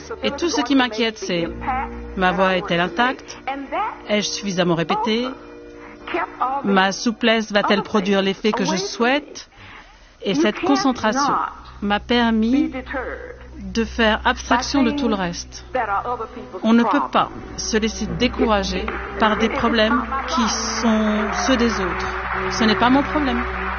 Et tout ce qui m'inquiète, c'est ma voix est-elle intacte? Ai-je suffisamment répété? Ma souplesse va-t-elle produire l'effet que je souhaite? Et cette concentration m'a permis de faire abstraction de tout le reste. On ne peut pas se laisser décourager par des problèmes qui sont ceux des autres. Ce n'est pas mon problème.